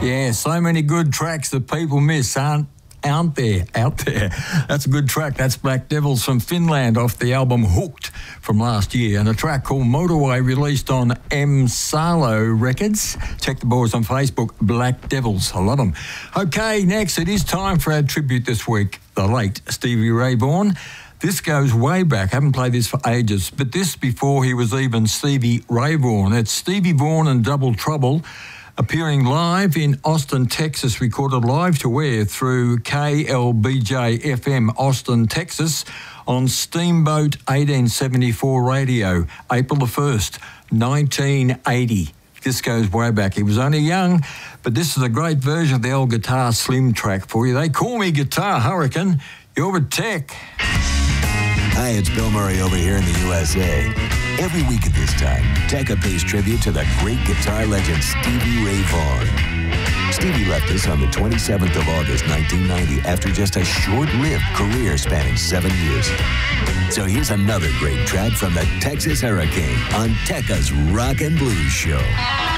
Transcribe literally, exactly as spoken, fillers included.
Yeah, so many good tracks that people miss, aren't out there, out there. That's a good track. That's Black Devils from Finland off the album Hooked from last year, and a track called Motorway released on M Salo Records. Check the boys on Facebook, Black Devils. I love them. Okay, next it is time for our tribute this week, the late Stevie Ray Vaughan. This goes way back. I haven't played this for ages, but this before he was even Stevie Ray Vaughan. It's Stevie Vaughan and Double Trouble, appearing live in Austin, Texas, recorded live to air through K L B J F M Austin, Texas, on Steamboat eighteen seventy-four radio, April the first, nineteen eighty. This goes way back. He was only young, but this is a great version of the old Guitar Slim track for you. They call me Guitar Hurricane. You're a tech. Hi, it's Bill Murray over here in the U S A. Every week at this time, Tekka pays tribute to the great guitar legend Stevie Ray Vaughan. Stevie left us on the twenty-seventh of August, nineteen ninety, after just a short-lived career spanning seven years. So here's another great track from the Texas Hurricane on Tekka's Rock and Blues Show.